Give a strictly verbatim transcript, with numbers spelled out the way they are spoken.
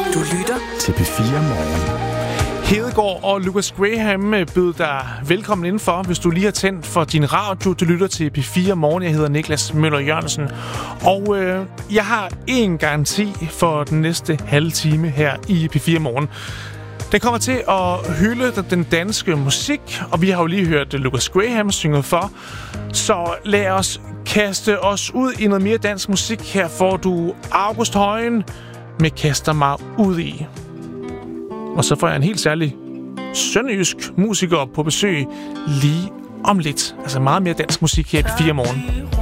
Du lytter til P fire Morgen. Hedegaard og Lucas Graham byder dig velkommen indenfor, hvis du lige har tændt for din radio. Du lytter til P fire Morgen. Jeg hedder Niklas Møller Jørgensen. Og øh, jeg har en garanti for den næste halve time her i P fire Morgen. Den kommer til at hylde den danske musik, og vi har jo lige hørt Lucas Graham synge for. Så lad os kaste os ud i noget mere dansk musik. Her får du August Højen med Kaster mig ud i. Og så får jeg en helt særlig sønderjysk musiker på besøg lige om lidt. Altså meget mere dansk musik her i P fire Morgen.